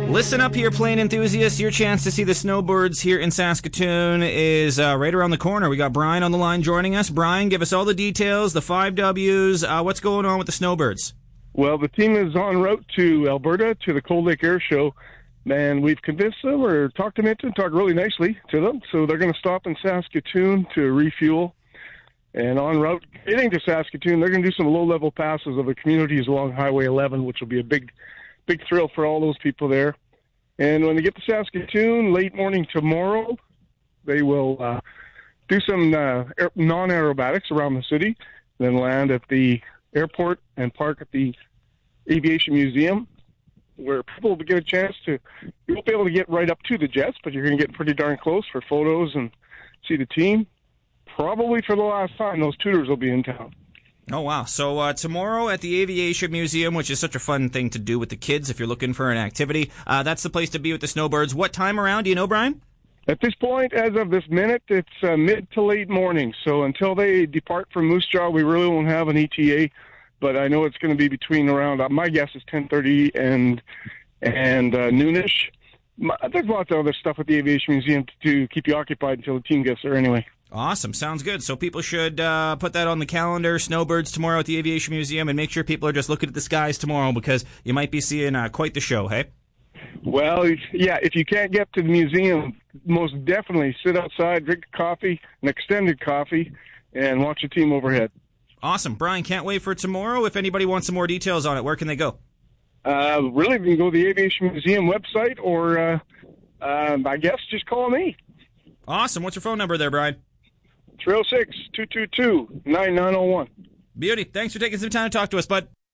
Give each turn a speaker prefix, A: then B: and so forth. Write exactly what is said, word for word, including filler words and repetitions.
A: Listen up here, plane enthusiasts. Your chance to see the snowbirds here in Saskatoon is uh, right around the corner. We got Brian on the line joining us. Brian, give us all the details, the five W's. Uh, what's going on with the snowbirds?
B: Well, the team is en route to Alberta to the Cold Lake Air Show, and we've convinced them or talked them into, talked really nicely to them. So they're going to stop in Saskatoon to refuel. And en route getting to Saskatoon, they're going to do some low-level passes of the communities along Highway eleven, which will be a big, big thrill for all those people there. And when they get to Saskatoon late morning tomorrow, they will uh, do some uh, aer- non-aerobatics around the city, then land at the airport and park at the Aviation Museum, where people will get a chance to, you won't be able to get right up to the jets, but you're going to get pretty darn close for photos and see the team. Probably for the last time, those tutors will be in town.
A: Oh, wow. So uh, tomorrow at the Aviation Museum, which is such a fun thing to do with the kids if you're looking for an activity, uh, that's the place to be with the snowbirds. What time around? Do you know, Brian?
B: At this point, as of this minute, it's uh, mid to late morning. So until they depart from Moose Jaw, we really won't have an E T A. But I know it's going to be between around, uh, my guess is ten thirty and and uh, noonish. My, there's lots of other stuff at the Aviation Museum to, to keep you occupied until the team gets there anyway.
A: Awesome. Sounds good. So people should uh, put that on the calendar, snowbirds tomorrow at the Aviation Museum, and make sure people are just looking at the skies tomorrow because you might be seeing uh, quite the show, hey?
B: Well, yeah, if you can't get to the museum, most definitely sit outside, drink a coffee, an extended coffee, and watch the team overhead.
A: Awesome. Brian, can't wait for tomorrow. If anybody wants some more details on it, where can they go?
B: Uh, really, you can go to the Aviation Museum website, or uh, uh, I guess just call me.
A: Awesome. What's your phone number there, Brian?
B: three oh six, two two two, nine nine oh one.
A: Beauty. Thanks for taking some time to talk to us, bud.